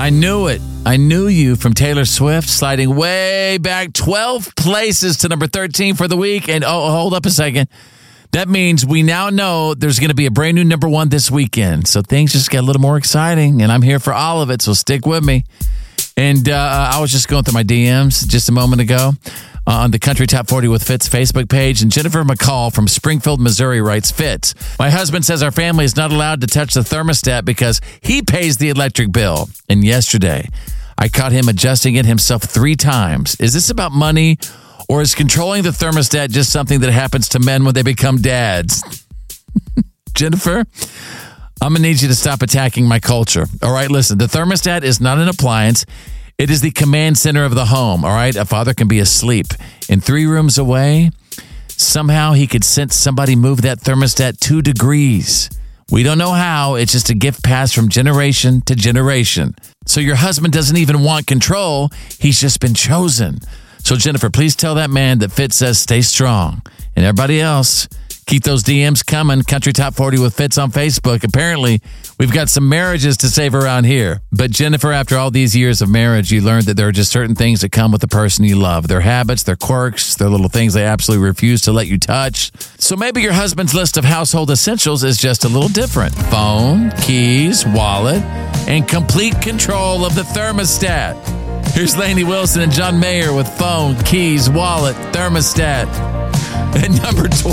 I knew it. I Knew You from Taylor Swift, sliding way back 12 places to number 13 for the week. And hold up a second. That means we now know there's going to be a brand new number one this weekend. So things just get a little more exciting, and I'm here for all of it, so stick with me. And I was just going through my DMs just a moment ago on the Country Top 40 with Fitz Facebook page, and Jennifer McCall from Springfield, Missouri writes, Fitz, my husband says our family is not allowed to touch the thermostat because he pays the electric bill. And yesterday, I caught him adjusting it himself 3 times. Is this about money, or is controlling the thermostat just something that happens to men when they become dads? Jennifer, I'm going to need you to stop attacking my culture. All right, listen, the thermostat is not an appliance. It is the command center of the home, all right? A father can be asleep in 3 rooms away. Somehow he could sense somebody move that thermostat 2 degrees. We don't know how. It's just a gift passed from generation to generation. So your husband doesn't even want control. He's just been chosen. So Jennifer, please tell that man that Fitz says stay strong. And everybody else, keep those DMs coming. Country Top 40 with Fitz on Facebook. Apparently, we've got some marriages to save around here. But Jennifer, after all these years of marriage, you learned that there are just certain things that come with the person you love. Their habits, their quirks, their little things they absolutely refuse to let you touch. So maybe your husband's list of household essentials is just a little different. Phone, keys, wallet, and complete control of the thermostat. Here's Lainey Wilson and John Mayer with phone, keys, wallet, thermostat. At number 12.